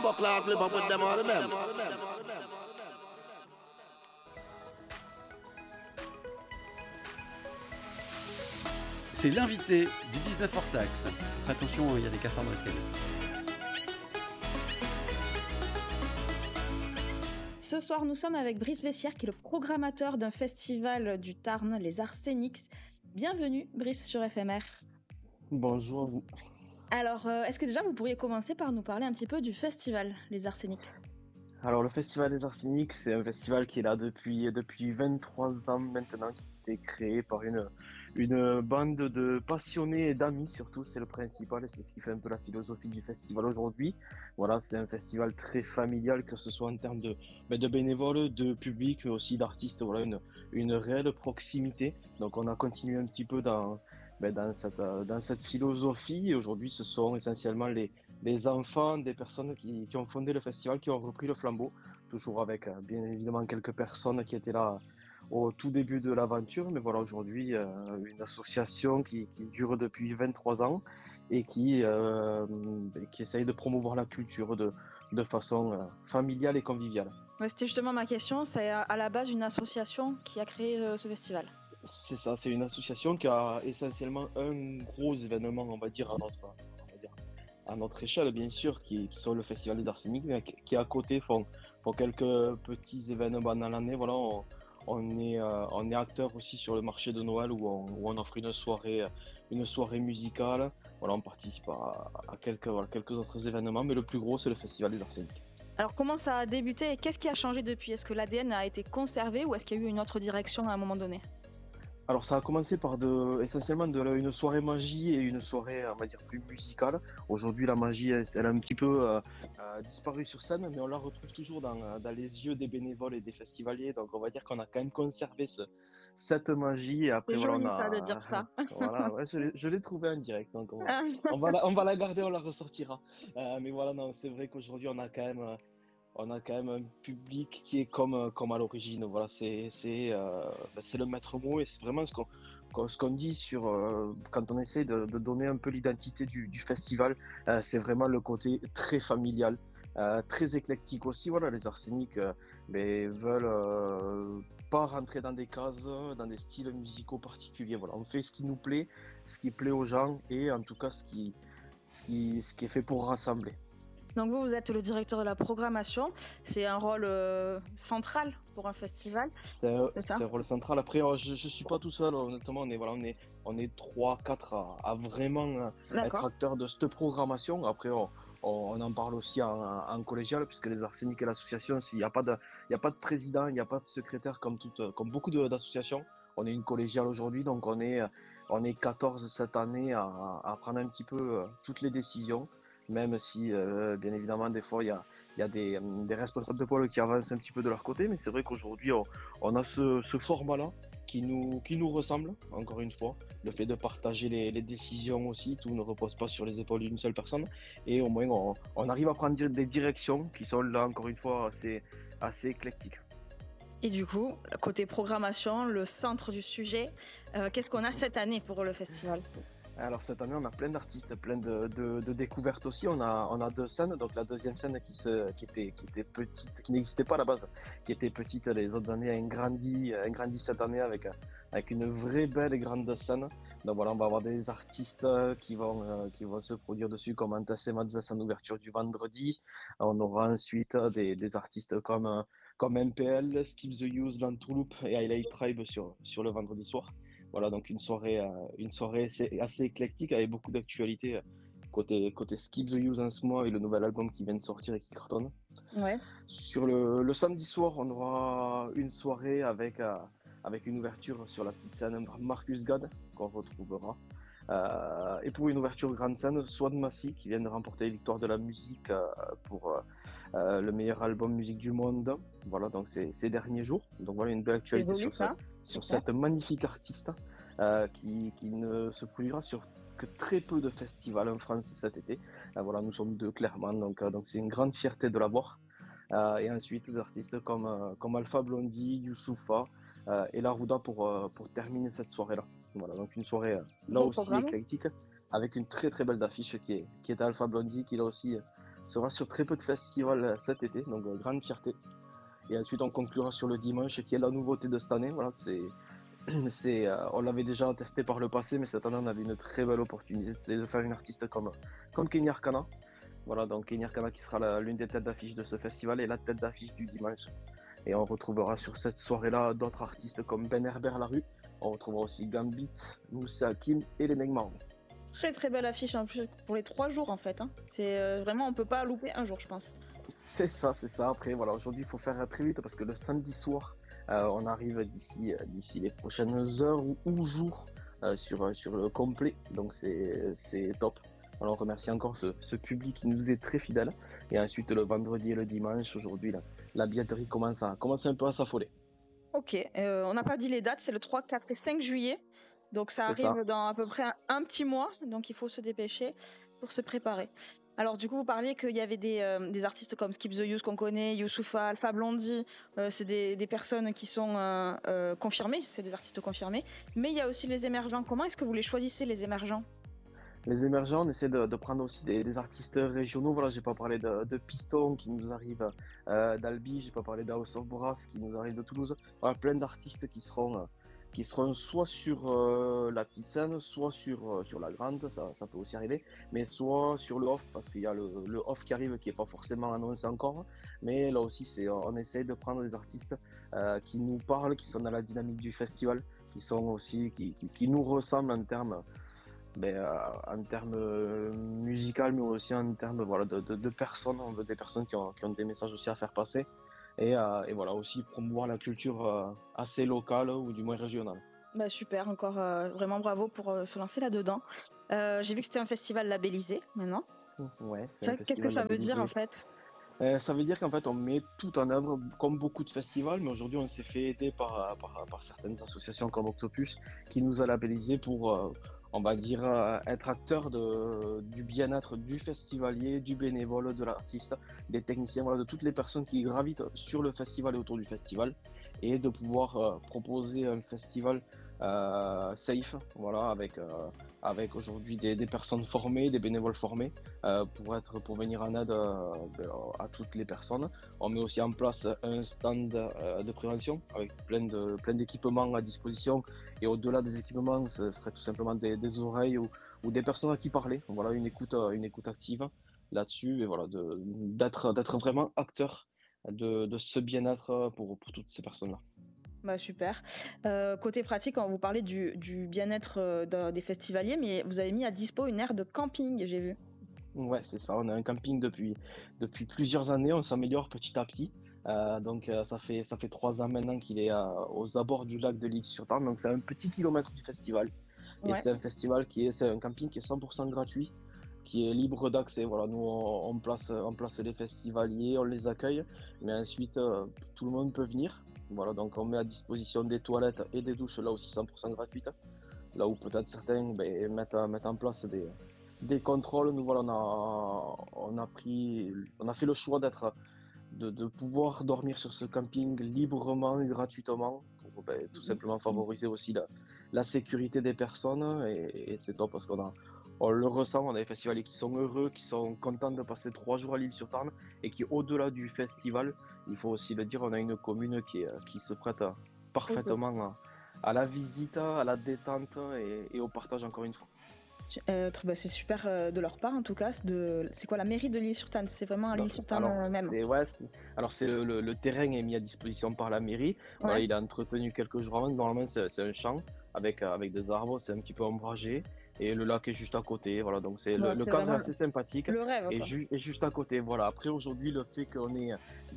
Buckler flip up with them all of them. C'est l'invité du 19 hors taxe. Attention, il y a des cafards dans l'escalier. Ce soir, nous sommes avec Brice Vessière, qui est le programmateur d'un festival du Tarn, les Arséniques. Bienvenue, Brice, sur FMR. Bonjour à vous. Alors, est-ce que déjà vous pourriez commencer par nous parler un petit peu du festival, les Arséniques ? Alors, le Festival des Arséniques, c'est un festival qui est là depuis 23 ans maintenant, qui a été créé par une bande de passionnés et d'amis surtout, c'est le principal et c'est ce qui fait un peu la philosophie du festival aujourd'hui. Voilà, c'est un festival très familial, que ce soit en termes de bénévoles, de public, mais aussi d'artistes. Voilà, une réelle proximité. Donc, on a continué un petit peu dans cette philosophie. Et aujourd'hui, ce sont essentiellement les enfants des personnes qui ont fondé le festival, qui ont repris le flambeau, toujours avec bien évidemment quelques personnes qui étaient là au tout début de l'aventure, mais voilà, aujourd'hui une association qui dure depuis 23 ans et qui essaye de promouvoir la culture de façon familiale et conviviale. Ouais, c'était justement ma question, c'est à la base une association qui a créé ce festival. C'est ça, c'est une association qui a essentiellement un gros événement, on va dire, à notre échelle, bien sûr, qui sont le Festival des Arséniques, mais qui à côté font quelques petits événements dans l'année. Voilà, on est acteur aussi sur le marché de Noël où on offre une soirée musicale. Voilà, on participe à quelques autres événements, mais le plus gros, c'est le Festival des Arséniques. Alors, comment ça a débuté et qu'est-ce qui a changé depuis ? Est-ce que l'ADN a été conservé ou est-ce qu'il y a eu une autre direction à un moment donné ? Alors ça a commencé par essentiellement une soirée magie et une soirée, on va dire, plus musicale. Aujourd'hui, la magie, elle a un petit peu disparu sur scène, mais on la retrouve toujours dans les yeux des bénévoles et des festivaliers. Donc on va dire qu'on a quand même conservé cette magie. Et après, c'est voilà, joli ça de dire ça. Voilà, ouais, je l'ai trouvé en direct, donc on va la garder, on la ressortira. Mais voilà, non, c'est vrai qu'aujourd'hui, on a quand même un public qui est comme à l'origine. Voilà, c'est le maître mot et c'est vraiment ce qu'on dit sur quand on essaie de donner un peu l'identité du festival. C'est vraiment le côté très familial, très éclectique aussi. Voilà, les Arséniques veulent pas rentrer dans des cases, dans des styles musicaux particuliers. Voilà, on fait ce qui nous plaît, ce qui plaît aux gens et en tout cas ce qui est fait pour rassembler. Donc vous êtes le directeur de la programmation, c'est un rôle central pour un festival, c'est ça ? C'est un rôle central. Après, je suis pas tout seul, honnêtement, on est 3-4 à vraiment être acteurs de cette programmation. Après, on en parle aussi en collégial, puisque les Arséniques et l'association, il n'y a pas de président, il n'y a pas de secrétaire comme beaucoup d'associations. On est une collégiale aujourd'hui, donc on est 14 cette année à prendre un petit peu toutes les décisions. Même si, bien évidemment, des fois, il y a des responsables de pôle qui avancent un petit peu de leur côté, mais c'est vrai qu'aujourd'hui, on a ce format-là qui nous ressemble, encore une fois. Le fait de partager les décisions aussi, tout ne repose pas sur les épaules d'une seule personne. Et au moins, on arrive à prendre des directions qui sont là, encore une fois, assez éclectiques. Et du coup, côté programmation, le centre du sujet, qu'est-ce qu'on a cette année pour le festival ? Alors cette année, on a plein d'artistes, plein de découvertes aussi. On a 2 scènes, donc la deuxième scène qui était petite, qui n'existait pas à la base, qui était petite les autres années, a grandi cette année avec une vraie belle et grande scène. Donc voilà, on va avoir des artistes qui vont se produire dessus, comme Antas et Matzes en ouverture du vendredi. On aura ensuite des artistes comme MPL, Skip the Use, Lantouloup et Highlight Tribe sur le vendredi soir. Voilà, donc une soirée assez éclectique avec beaucoup d'actualités côté Skip the Use en ce mois et le nouvel album qui vient de sortir et qui cartonne. Ouais. Sur le samedi soir, on aura une soirée avec une ouverture sur la petite scène Marcus Gad qu'on retrouvera. Et pour une ouverture grande scène, Swan Massy qui vient de remporter les victoires de la musique pour le meilleur album musique du monde. Voilà, donc ces derniers jours. Donc voilà une belle actualité sur cette magnifique artiste qui ne se produira sur que très peu de festivals en France cet été. Voilà, nous sommes 2 clairement, donc c'est une grande fierté de l'avoir. Et ensuite des artistes comme Alpha Blondy, Youssoufa et La Rouda pour terminer cette soirée-là. Voilà, donc une soirée là aussi éclectique avec une très très belle affiche qui est Alpha Blondy qui là aussi sera sur très peu de festivals cet été, donc grande fierté. Et ensuite, on conclura sur le dimanche, qui est la nouveauté de cette année. Voilà, on l'avait déjà testé par le passé, mais cette année, on avait une très belle opportunité, c'est de faire une artiste comme Kenny Arcana. Voilà, donc Kenny Arcana qui sera l'une des têtes d'affiche de ce festival et la tête d'affiche du dimanche. Et on retrouvera sur cette soirée-là d'autres artistes comme Ben Herbert Larue. On retrouvera aussi Gambit, Moussa Hakim et les Negmarons. Très très belle affiche en plus pour les 3 jours en fait. Hein. C'est vraiment, on peut pas louper un jour, je pense. C'est ça. Après, voilà, aujourd'hui, il faut faire très vite parce que le samedi soir, on arrive d'ici les prochaines heures ou jours sur le complet. Donc, c'est top. Alors, on remercie encore ce public qui nous est très fidèle. Et ensuite, le vendredi et le dimanche, aujourd'hui, la billetterie commence un peu à s'affoler. Ok, on n'a pas dit les dates, c'est le 3, 4 et 5 juillet. Donc ça arrive dans à peu près un petit mois, donc il faut se dépêcher pour se préparer. Alors du coup, vous parliez qu'il y avait des artistes comme Skip the Use qu'on connaît, Youssoupha, Alpha Blondie, c'est des personnes qui sont confirmées, c'est des artistes confirmés. Mais il y a aussi les émergents. Comment est-ce que vous les choisissez, les émergents ? Les émergents, on essaie de prendre aussi des artistes régionaux. Voilà, j'ai pas parlé de Piston qui nous arrive d'Albi, j'ai pas parlé d'House of Brass qui nous arrive de Toulouse. Voilà, plein d'artistes qui seront soit sur la petite scène, soit sur la grande, ça peut aussi arriver, mais soit sur le off, parce qu'il y a le off qui arrive qui n'est pas forcément annoncé encore. Mais là aussi, on essaie de prendre des artistes qui nous parlent, qui sont dans la dynamique du festival, qui nous ressemblent en termes musical, mais aussi en termes de personnes. On veut des personnes qui ont des messages aussi à faire passer. Et voilà, aussi promouvoir la culture assez locale ou du moins régionale. Bah super, encore vraiment bravo pour se lancer là-dedans. J'ai vu que c'était un festival labellisé maintenant. Ouais, Qu'est-ce que ça veut dire en fait ? Ça veut dire qu'en fait on met tout en œuvre comme beaucoup de festivals, mais aujourd'hui on s'est fait aider par certaines associations comme Octopus qui nous a labellisé pour on va dire être acteur du bien-être du festivalier, du bénévole, de l'artiste, des techniciens, voilà, de toutes les personnes qui gravitent sur le festival et autour du festival, et de pouvoir proposer un festival safe, voilà, avec aujourd'hui des personnes formées, des bénévoles formés pour venir en aide à toutes les personnes. On met aussi en place un stand de prévention avec plein d'équipements à disposition, et au-delà des équipements, ce serait tout simplement des oreilles ou des personnes à qui parler. Voilà, une écoute active là-dessus, et voilà, d'être vraiment acteur de ce bien-être pour toutes ces personnes-là. Bah super. Côté pratique, on vous parlait du bien-être des festivaliers, mais vous avez mis à dispo une aire de camping, j'ai vu. Ouais, c'est ça. On a un camping depuis plusieurs années. On s'améliore petit à petit. Donc ça fait 3 ans maintenant qu'il est aux abords du lac de l'Isle-sur-Tarn. Donc c'est un petit kilomètre du festival. Et c'est un festival c'est un camping qui est 100% gratuit, qui est libre d'accès. Voilà, nous on place les festivaliers, on les accueille, mais ensuite tout le monde peut venir. Voilà, donc on met à disposition des toilettes et des douches là aussi 100% gratuites. Là où peut-être certains mettent en place des contrôles. Nous voilà, on a fait le choix de pouvoir dormir sur ce camping librement et gratuitement pour tout simplement favoriser aussi la sécurité des personnes, et c'est top parce on le ressent. On a des festivaliers qui sont heureux, qui sont contents de passer 3 jours à l'Île-sur-Tarn, et qui, au-delà du festival, il faut aussi le dire, on a une commune qui se prête parfaitement à la visite, à la détente et au partage encore une fois. C'est super de leur part en tout cas. C'est quoi la mairie de l'Île-sur-Tarn ? C'est vraiment à l'Île-sur-Tarn même. Alors le terrain est mis à disposition par la mairie. Ouais. Voilà, il est entretenu quelques jours avant. Normalement c'est un champ avec des arbres, c'est un petit peu ombragé. Et le lac est juste à côté, voilà, donc le cadre est assez sympathique. Le rêve, et juste à côté, voilà. Après aujourd'hui, le fait qu'on ait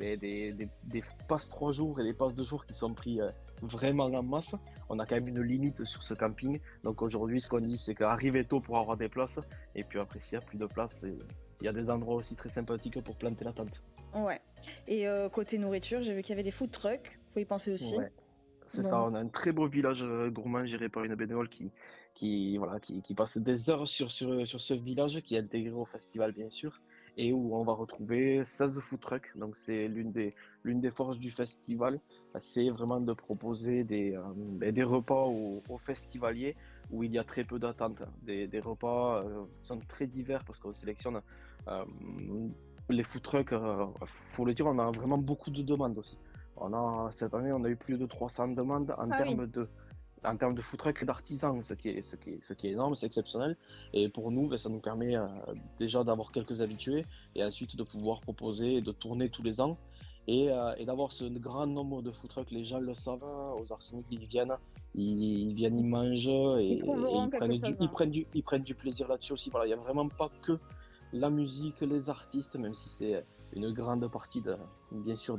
des passes 3 jours et des passes 2 jours qui sont pris vraiment en masse, on a quand même une limite sur ce camping. Donc aujourd'hui, ce qu'on dit, c'est qu'arrivez tôt pour avoir des places, et puis après, s'il n'y a plus de place, il y a des endroits aussi très sympathiques pour planter la tente. Ouais. Et côté nourriture, j'ai vu qu'il y avait des food trucks, faut y penser aussi. Ouais. C'est ça, on a un très beau village gourmand géré par une bénévole qui passe des heures sur ce village, qui est intégré au festival bien sûr, et où on va retrouver 16 food trucks. Donc c'est l'une des forces du festival, c'est vraiment de proposer des repas aux festivaliers où il y a très peu d'attente. Des repas qui sont très divers parce qu'on sélectionne les food trucks, faut le dire, on a vraiment beaucoup de demandes aussi. Cette année, on a eu plus de 300 demandes Ah oui. en termes de food truck et d'artisans, ce qui est énorme, c'est exceptionnel. Et pour nous, ben, ça nous permet déjà d'avoir quelques habitués et ensuite de pouvoir proposer et de tourner tous les ans. Et d'avoir ce grand nombre de food trucks, les gens le savent, hein, aux Arsenic, ils viennent, ils mangent Ils et trouveront quelque chose. Hein. ils prennent du plaisir là-dessus aussi. Voilà, il n'y a vraiment pas que la musique, les artistes, même si c'est une grande partie bien sûr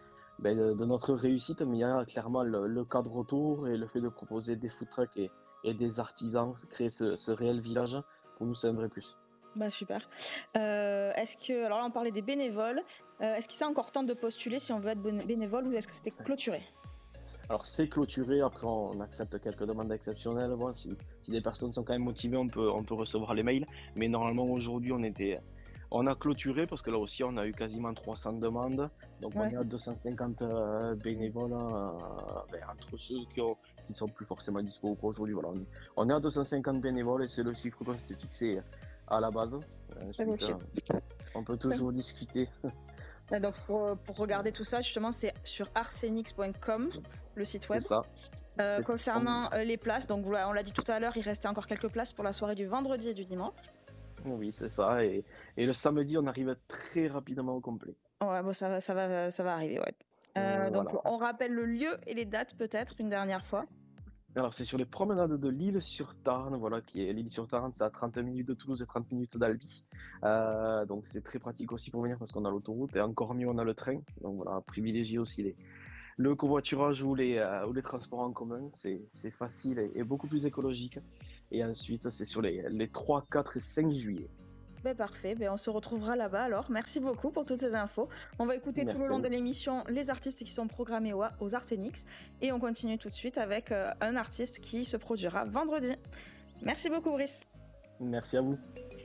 de notre réussite, mais il y a clairement le cadre autour et le fait de proposer des food trucks et des artisans, créer ce réel village, pour nous c'est un vrai plus. Bah super. Est-ce que, alors là on parlait des bénévoles, est-ce qu'il c'est encore temps de postuler si on veut être bénévole ou est-ce que c'était clôturé? Alors c'est clôturé, après on accepte quelques demandes exceptionnelles, bon, si des personnes sont quand même motivées, on peut recevoir les mails, mais normalement aujourd'hui on a clôturé parce que là aussi on a eu quasiment 300 demandes, donc on Ouais. est à 250 bénévoles, entre ceux qui ne sont plus forcément dispo aujourd'hui, voilà, on est à 250 bénévoles et c'est le chiffre qu'on s'était fixé à la base. Très beau Ensuite, chiffre. on peut toujours discuter. Donc pour regarder tout ça, justement, c'est sur arsenix.com, le site web. C'est ça. C'est- Concernant les places, donc voilà, on l'a dit tout à l'heure, il restait encore quelques places pour la soirée du vendredi et du dimanche. Oui, c'est ça. Et le samedi, on arrive très rapidement au complet. Ouais, bon, ça va arriver, ouais. Donc Voilà. on rappelle le lieu et les dates peut-être une dernière fois. Alors, c'est sur les promenades de l'Île-sur-Tarn, voilà, qui est l'Île-sur-Tarn, c'est à 30 minutes de Toulouse et 30 minutes d'Albi. Donc, c'est très pratique aussi pour venir parce qu'on a l'autoroute et encore mieux, on a le train. Donc, voilà, privilégier aussi le covoiturage ou les transports en commun. C'est facile et beaucoup plus écologique. Et ensuite, c'est sur les 3, 4 et 5 juillet. Ben parfait, ben on se retrouvera là-bas alors. Merci beaucoup pour toutes ces infos. On va écouter tout le Merci à long vous. de l'émission les artistes qui sont programmés aux Arsenix et on continue tout de suite avec un artiste qui se produira vendredi. Merci beaucoup Brice. Merci à vous.